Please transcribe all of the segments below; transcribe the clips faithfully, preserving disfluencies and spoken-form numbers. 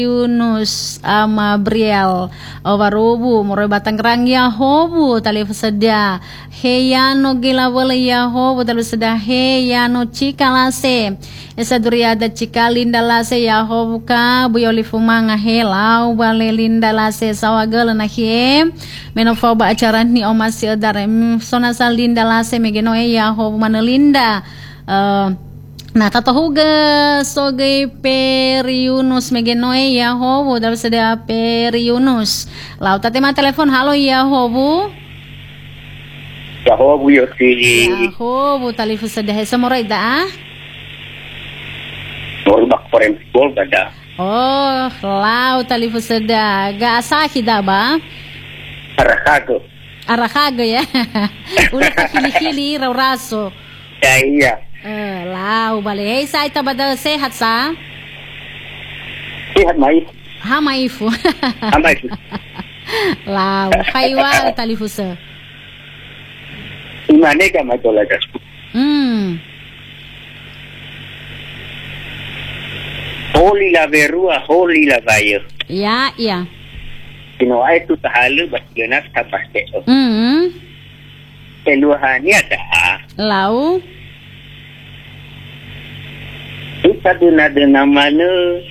Yunus ama Briel Ovarobu Moro Batangrang Yahobu Talif Seda Heyano Gilawala Yahobu Talif Seda Heyano Cikalase Esa Duriada Cikalinda Lase Yahobu Ka Buyolifumanga Helau Bale Linda Lase Sawagala Nahie Menofoba acara ni Omasil Darem Sonasa Linda Lase Megenoe Yahobu Manalinda uh, Nah, tatohuga soge Periunus megenoe Yahobu dalam sedia Periunus. Lau tatema telepon halo Yahobu. Yahobu yosi. Yahobu talifu sedia semorai da. Morbak porem bol bada. Oh, lau talifu sedia ga asaki da ba? Arakago. Arakago ya. Ulah kili-kili rauraso. Ya iya. Eh, lau bale. Hey, sa itabada sehat sa? Sehat mai. Ha maifu. Ha maifu. Lau, kaiwa talifu sa. Imane ka matolaga. Hmm. Holy la verua, holy la vayo. Ya, ya. Sino ay tu tahalu basyonas tapaste. Hmm. Eluhani ada. Lau. Ita duna-duna mana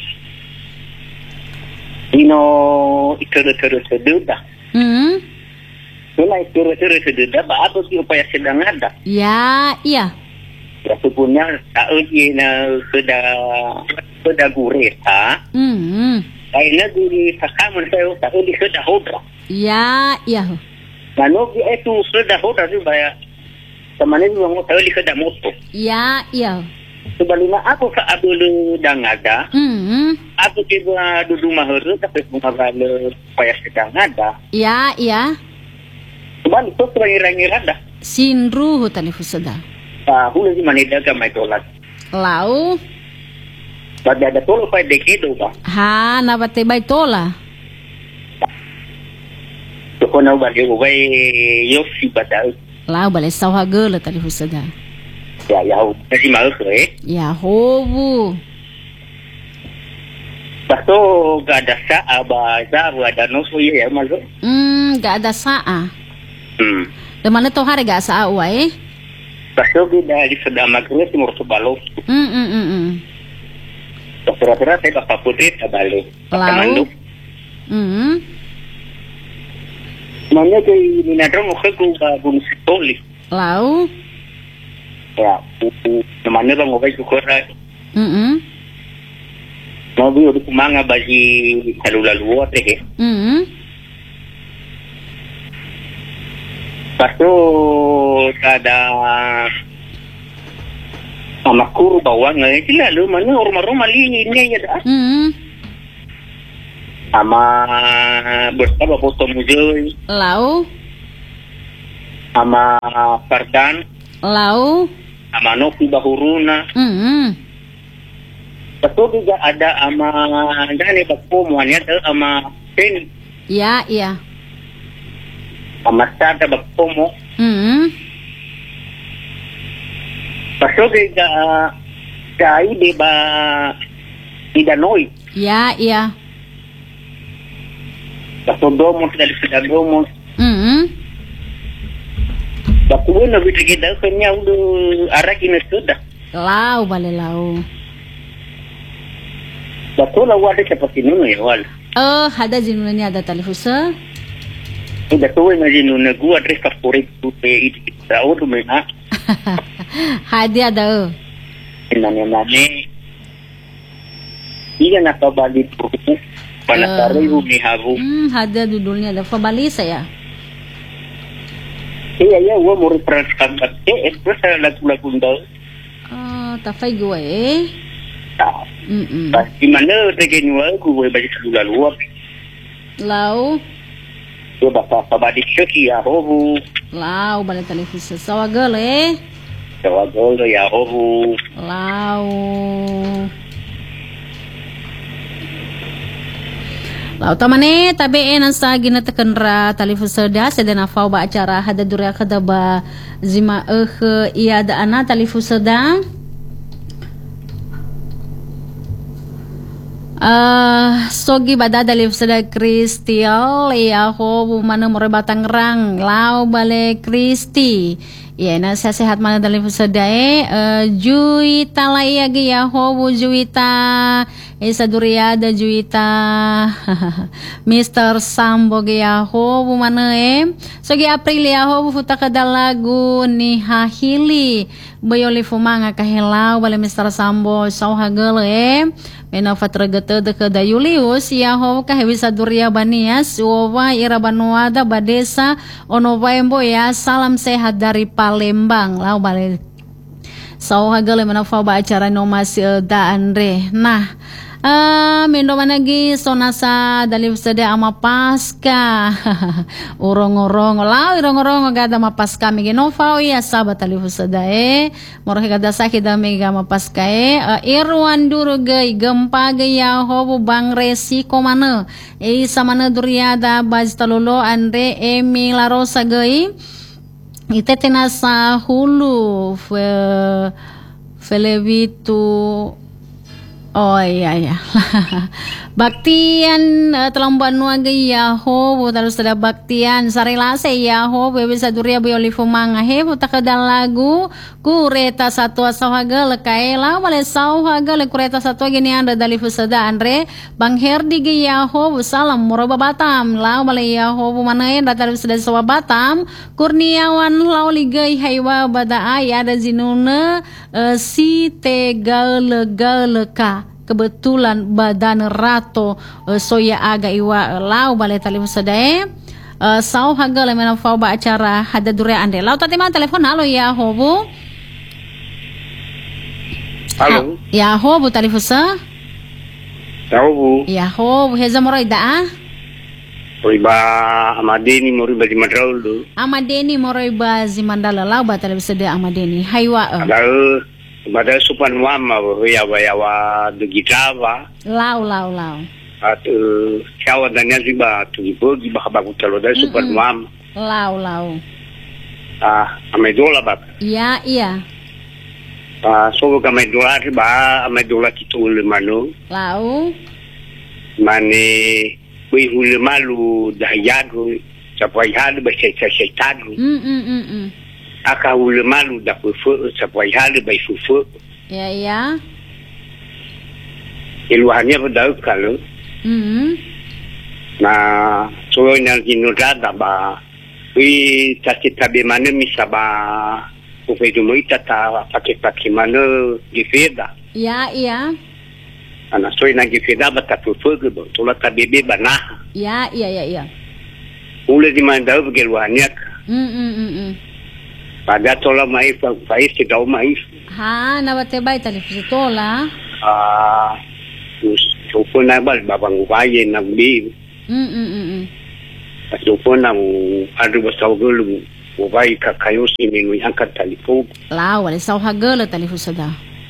ino ikere-kere seduda. Hmm. Ina ikere-kere seduda ba apa sih upaya sedang ada? Ya, iya. Ya sebenarnya tak uji na sudah sudah gurita. Hmm. Kaya di sakaman saya tak uji sudah hodra. Ya, iya. Mano itu sudah hodra sih bayar. Temannya juga mau tahu di sudah moto. Ya, iya. Sebaliknya aku ke abulu dang ada. Hmm. Aku juga duduk mahuru tapi bunga bala upaya sedang ada. Ya, iya. Sebalik tu rangi-rangi ada. Sinru talifu seda. Ah, hulu si manida ka may tolat. Lau. Pada ada tolo pa dekido ba. Ha, nabate bay tola. So ko na bali ubay yosi badal. Lau bale sawagala talifu seda. Ya ya, kasi mau ko eh. Yahobu. Basto gada sa aba sa ada no so ya mazo. Hmm, gak ada saa. Hmm. De mana to hari gak saa wa eh? Basto gida di sedang magres mo to balo. Hmm, hmm, hmm, hmm. Tera-tera saya bapak putri tabalo. Lau. Hmm. Manya kay minadro mo ko ba bung sitoli. Lau. Ya, namanya bang ubay ko kora. Hmm. Mabi udah kumanga bagi lalu-lalu teh. Hmm. Pasto kada amakuru bawang ngayon sila lo man rumah-rumah linya ya dah. Hmm. Ama bersta baboto mujoy. Lau. Ama pardan. Lau. Ama nopi bahuruna. Hmm. Pasto juga ada ama dani bakpomuan ya ama pen. Ya, iya. Ama sada bakpomo. Hmm. Pasto juga kai de ba idanoi. Ya, iya. Pasto domo dari sudah domo. Hmm. Bakuwe na bitu kita kanya udah arah kini sudah. Lau bale lau. Baku la wada seperti nunu ya wal. Oh, ada jinunnya ada talifusa. Udah tuwe na jinunu gua adres favorit tu pe itu kita udah mena. Hadi ada. Nane nane. Iya nak kabali tu. Panasari uh, umi habu. Hmm, ada dudulnya ada fabali saya. Iya iya gua mau referensi kambat. Eh, terus lagu-lagu ndau. Oh, tafai gue eh. Tak. Mm. Pas di mana regenyua gue bagi selulah luar. Lau. Gue bakal kabadi syeki ya hobu. Lau balik televisi sawagal eh. Sawagal ya hobu. Lau. Lau tamane tabi enan sa ginatakan ra televisi dah sedena fau ba acara hada durya kada ba zima eh iya da ana televisi dah. Uh, sogi badada liv sada Kristial ya ho mana more Batangerang lau bale Kristi ya na sehat mana dalam sada e uh, Juita lai agi ya ho Juita Isa Duriada Juita Mister Sambo ya ho mana e sogi April ya ho futa kada lagu ni hahili bayoli fumanga kahelau bale Mister Sambo sau hagele e Mena fatra gete de ke da Julius ya ho ka hewisa duria banias wa ira banuada badesa ono baembo ya salam sehat dari Palembang lau balik sau hagale mena fa ba acara no masih da Andre nah Ah, mendo managi sonasa dalif sede ama paska urong-urong lau irong-urong gada ma paska migi no fau ya sabat dalif sede e moro gada sakit da mega ma paska e uh, irwan duru gay gempa gay ya hobu bang resi komana e samana duriada baz talolo andre emi la rosa gay itetena sa hulu fe felevitu. Oh iya ya. Baktian uh, telamban nuaga ya ho terus ada baktian sarelase ya ho bisa duria bioli fumanga he takadal lagu kureta satu sahaga lekaela wale sahaga le kureta satu gini anda dali fusada andre Bang Herdi ge ya ho salam moroba Batam la wale ya ho mana en datar fusada sawa Batam Kurniawan lau ligai haiwa bada aya ada zinuna uh, si tegal galeka kebetulan badan rato uh, soya aga iwa uh, lau balai telefon sadae uh, sau haga le mena fau ba acara hada dure ande lau tadi mana telepon halo ya hobu halo ha, ya hobu telepon sa hobu ya hobu heza morai da Moriba Amadeni Moriba di Madraulu Amadeni Moriba Zimandala lau ba telepon sadae Amadeni haiwa uh. ada Bada supan wama ya wa de gitava lau lau lau at chawa danya ziba tu ibogi ba ba kutalo da supan wama lau lau ah amedola ba iya iya ah so ka amedola ba amedola kitul mano lau mane wi hul malu da yadu sapai hal ba sai sai tadu mm mm mm mm aka hul malu da fufu sapai hal ba fufu ya ya iluhannya pada kalau mm na so yang dinodada ba wi tacita be mana misaba o feito muita ta pakai pakai mana gifeda ya iya ana so ina gifeda ba ta fufu ke bo tola ta bebe bana ya iya iya iya ule di mana ke luhannya mm mm mm mm pada tola mai fa fais ke dau mai ha na bate bai tali tola ah so pun na bal babang baye na bi mm mm mm mm so pun na adu ba saw gulu o bai ka kayo si minu angkat telefon la wala saw hagala tali fusada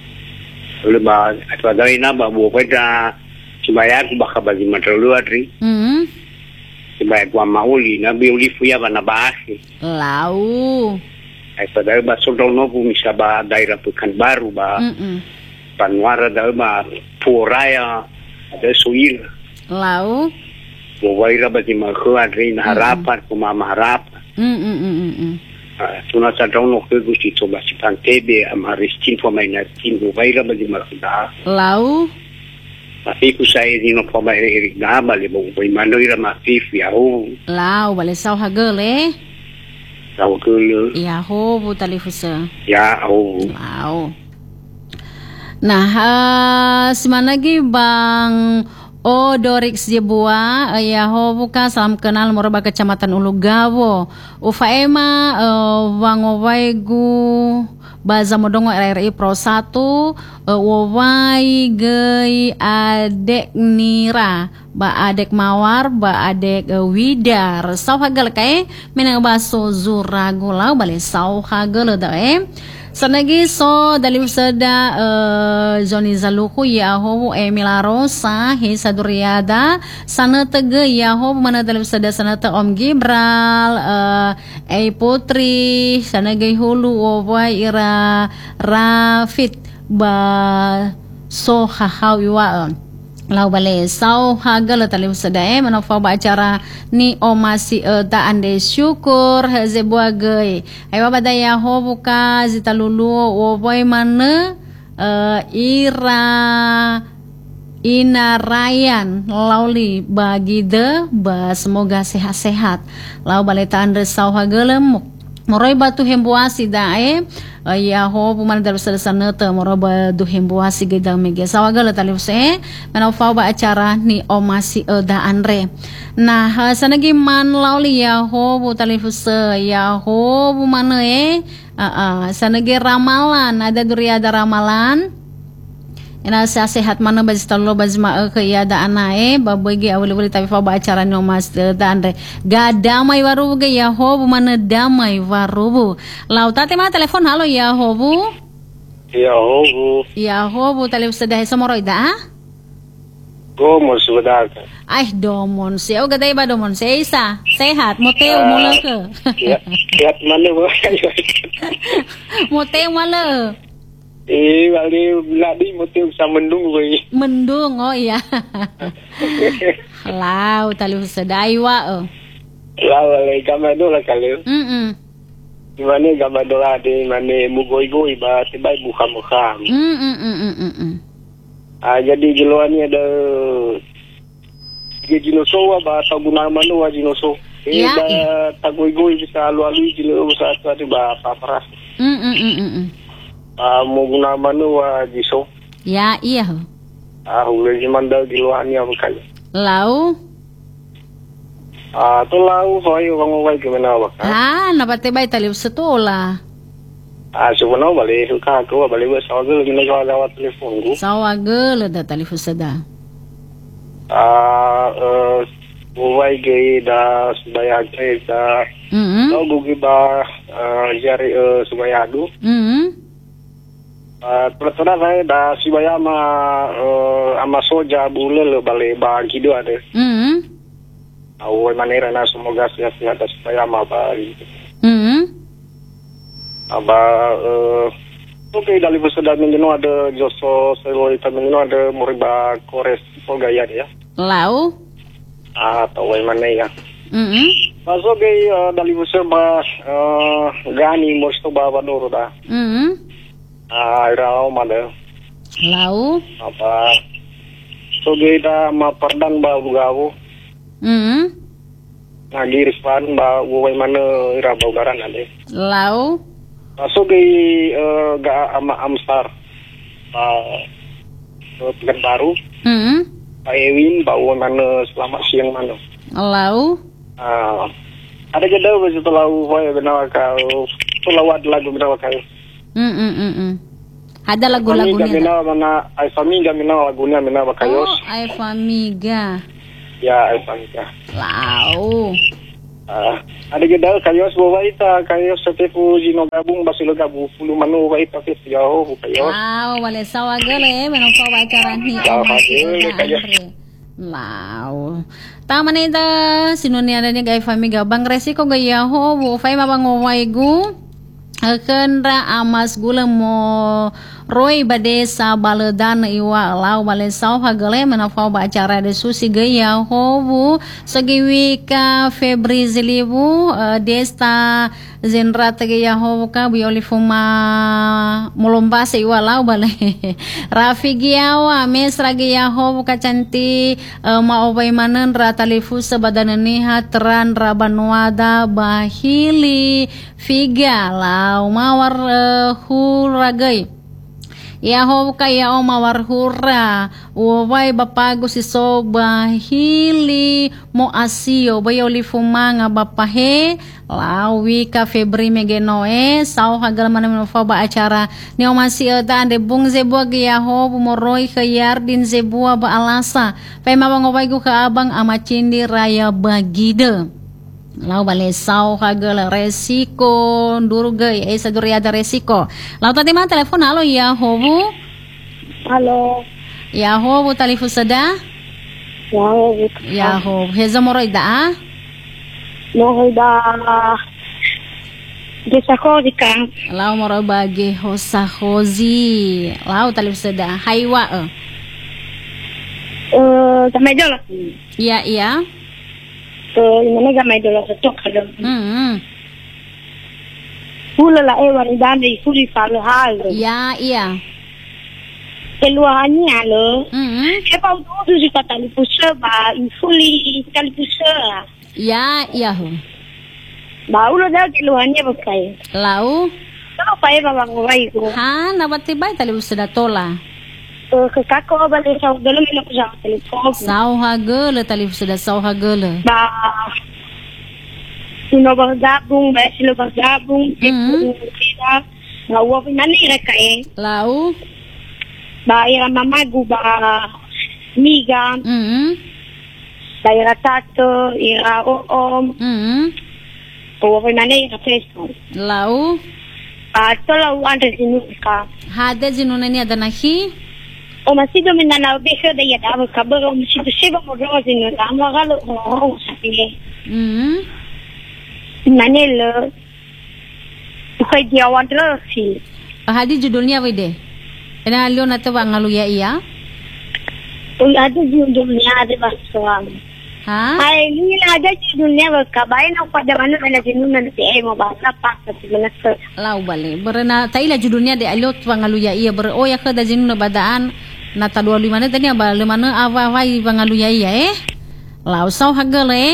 le ba atwa dai na ba bo pada sibayar ba ka ba di matralu adri mm sibayar kwa mauli na bi uli fuya ba na baasi lau ai pada ba so dono bu misaba daerah Pekan Baru ba mm mm Panuara da ba Puraya ada suil lau mo waira ba di makho adri na harapan kuma maharapan mm mm mm mm mm tuna sa dono ke gusti to ba si pantebe amaristin po mai na tin mo waira ba di makho da lau tapi ku saya di no po mai eri na ba le bo bo manoira ma fif ya ho lau wala saw hagale tahu ke ya ho bu tali fusa ya ho lau nah uh, simana lagi Bang O Dorix Jebua ya ho buka salam kenal Morba Kecamatan Ulu Gawo Ufaema uh, Bang Owaigu Baza Modongo R R I Pro satu uh, Wawai Gei Adek Nira Ba Adek Mawar Ba Adek uh, Widar Sau hagal kae Menang baso Zurago lau balik sau hagal da eh Sanagi so dalim sada uh, Zoni Zaluku ya ho Emila Rosa Hisa Duriada sana tege ya ho mana dalim sada sana te Om Gibral uh, Ei Putri sanagi hulu wa ira Rafit ba so hahau iwa lau bale sau hagal tali usadae manofa ba acara ni omasi ta ande syukur haze buagai ai baba daya ho buka zita lulu wo boy mana uh, ira Ina Ryan lauli bagi de ba semoga sehat-sehat lau baleta andre sau hagalem moroi batu hembuasi dae ya ho puman dar sana te moro ba du hembuasi gedang mege sawagala tali use mana fau ba acara ni omasi da andre nah sanagi man lauli ya ho bu tali use ya ho bu mana e sanagi ramalan ada duri ada ramalan ina sa sehat mana bagi talo bagi ma ke ya da anae babagi awal-awal tapi fa ba acara no mas da andre ga damai waru ge ya hobu mana damai waru lau tate ma telepon halo ya hobu ya hobu ya hobu tele sudah somoroi da domon sudah ai domon se o gadai ba domon se isa sehat moteu mola ke ya sehat mana ba moteu mola Eh, balik lagi motif sama mendung gue. Mendung, oh iya. Lau, tali sedai wa. Lau, lagi gambar dola kali. Hmm, hmm. Gimana gambar dola di mana mugoi-goi bah tiba buka muka. Hmm, hmm, hmm, hmm, hmm. Ah, jadi jeluannya ada dia jinoso bah tahu guna mana wa jinoso. Eh, ya, dah tak goi-goi bisa lalu jelo bisa tu bah apa peras. Hmm, hmm, hmm, hmm. Ah, mau guna mana wa jiso. Ya, iya. Ah, ulah zaman dah jeluannya bukan. Lau. Ah, tu lau hoy orang orang gimana wak? Ah, napate bay tali setola. Ah, sebenarnya balik suka aku balik buat soal gini kalau lewat telefon ku. Sawagel da tali fusada. Ah, eh, buai gay dah sebaya gay dah. Hmm. Tahu gugi bah jari eh sebaya adu. Hmm. Ah, terus saya dah sebaya ama ama soja bulel balik bagi dua ada. Hmm. Awal manera na semoga sehat-sehat dah sebaya ama balik. Hmm. Aba eh oke dari sudah minggu ada Joso Seloi minggu ada Muriba Kores Pogaya ya. Lau. Ah, tahu mana ya. Hmm. Masuk ke dari sudah gani mesti bawa dulu dah. Hmm. Ah, rau mana. Lau. Apa? So dah ma perdan ba bugawo. Hmm. Nagi rispan ba uway mana ira baugaran ade. Lau. Masuk ke ga ama amsar. Ah, pekan baru. Hmm. Pak Ewin ba uway mana selamat siang mana. Lau. Ah, ada jeda begitu lau uway benawa kau. Tu lawat lagu benawa kau. Hmm, hmm, hmm, hmm. Ada lagu-lagunya. Kami mina mana ai famiga mina lagunya mina bakayos. Oh, ai famiga. Ya, ai famiga. Lau. Ah, ada gedal kayos bawa ita kayos setefu jino gabung basilo gabu puluh manu bawa ita ke jauh kayos. Lau, wale sawagale menon pa wacara ni. Lau. Tama na ita sinunia na ni gay famiga bang resiko gayaho wo fay mabangoway gu. Kendra amas gula mo roy bade sa baladan iwa lau bale sau hagale menafau ba acara de susi gaya hobu sagiwi ka Febri zilibu uh, desta zenra gaya hobu ka bioli fuma mulomba se iwa lau bale Rafi giawa mesra gaya hobu ka canti uh, ma obay manen ratalifu sabadanani hatran rabanwada bahili figa lau mawar uh, huragay ya ho kaya o mawar hura uway bapago si soba hili mo asio bayoli fumanga bapahe lawi ka Febri megenoe sao hagal mana fa ba acara ni o masio ta ande bung zebua ya ho bumoroy kayar din zebua ba alasa pay mabangoway go ka abang amacindi raya bagide lau bale sao hagal resiko durugay ay sa duriada resiko lau tadi ma telepon halo ya hobu halo ya hobu talifu sada ya hobu ya hobu heza moroy da moroy da desa kozi kan lau moroy bagi hosa hozi lau talifu sada haywa Eh, gamay dola. Iya, iya. Eh, mana gamay dola sa tok kada. Mm-mm. Pula la e wari dande furi fal hal. Iya, iya. Keluarnya alo. Mm-mm. E pa udu si katali pusa ba fuli kali pusa. Iya, iya ho. Ba ulo da keluarnya bakai. Lau, Kalau pa e ba bangwai ko. ha, nabatibay tali usada tola. Eh, ke kako ba le sa dolo mi ko sa telefon. Sauha gele tali usada sauha gele. Ba sino ba gabung ba sino ba gabung. Mm. Kita ngawa ko nani reka e. Lau, Ba ira mamagu ba miga. mm-mm. Ba ira tato, ira oom. Mm-mm. Ko ko nani ira peso. Lau, Ba tola u andre sinu ka. hada jinunani ada nahi. O masido minna na behe da ya da ka ba o masido seba mo ro sinu da mo galo o sapi. Mm-mm. Manelo. Bukai dia wadro si. Hadi judulnya apa deh? Ena alio nate bangalu ya iya. O ada di dunia ada baswa. Ha? Ai ni la ada di dunia ba ka ba ina pada mana mana sinu na ti e mo ba na pa sa ti na sa. Lau bale. Berena taila judulnya de alio bangalu ya iya ber oh ya kada jinuna badaan nata dua lima na tani ba lemana ava vai bangalu ya iya eh. Lau sau hagale eh.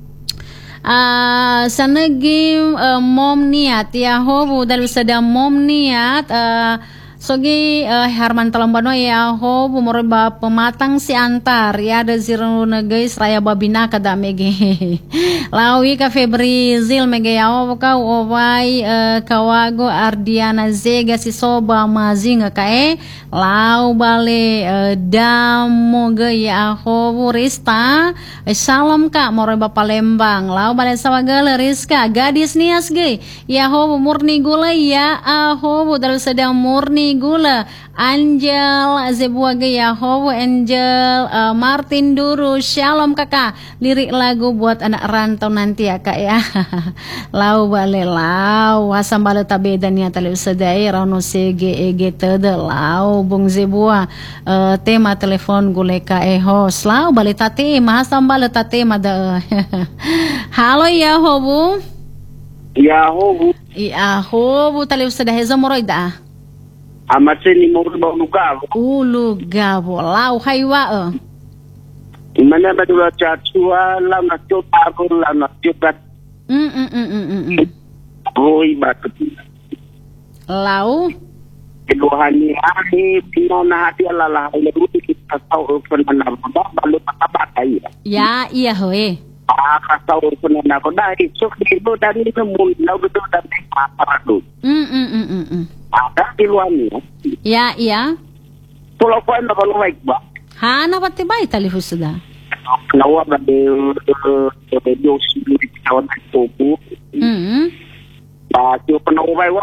Ah, sanagi uh, mom niat ya hobu dal sada mom niat uh, sogi uh, Herman Talambano ya hobu morba pematang si antar ya ada ziruna guys raya babina kada mege lawi ka Febrizil mege ya hobu ka ovai uh, kawago Ardiana Zega si soba mazinga ka e lau bale uh, damo ge ya hobu Rista eh, salam kak morba Palembang lau bale sawagala Rizka gadis nias ge ya hobu murni gula ya ahobu dal sedang murni gula Angel Zebuaga ya hobu Angel uh, Martin Duru shalom kakak lirik lagu buat anak rantau nanti ya kak ya lau bale lau asam bale tabedan ya tali usadai rano sege ege tede lau bung Zebua uh, tema telepon gule ka e host lau bale tate mahasam bale tate mada halo ya hobu Ya hobu. ya hobu tali usadai heza moroida Amaseni mo ba lugar. ulu gabo lau haiwa e Mana ba dula chatua la na chota ko la na chota mm mm mm mm mm, mm. boy ba ko. lau Keluhani ai pino na hati ala la ile ruti kita tahu pernah ba balu apa kai. ya iya hoe Ah tahu pernah ko dai sok di bo dari ni mun na betul dan apa tu. mm mm mm mm, mm. Ada keluhani. ya iya Kalau ko na ba baik ba. hana pati bay tali husda Nawa ba de de de dos mil kawan ko. mm Ba, yo pa na